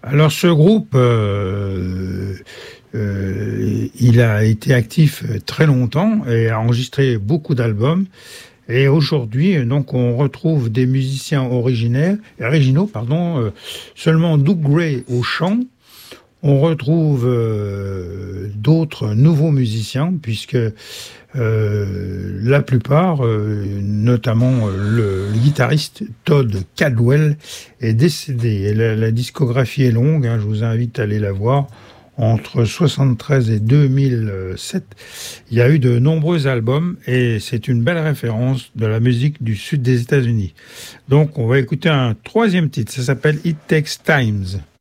Alors ce groupe, il a été actif très longtemps et a enregistré beaucoup d'albums. Et aujourd'hui, donc, on retrouve des musiciens originaux, seulement Doug Gray au chant. On retrouve d'autres nouveaux musiciens, puisque la plupart, notamment le guitariste Todd Caldwell, est décédé. Et la discographie est longue, hein, je vous invite à aller la voir. Entre 73 et 2007, il y a eu de nombreux albums et c'est une belle référence de la musique du sud des États-Unis. Donc, on va écouter un troisième titre, ça s'appelle It Takes Times.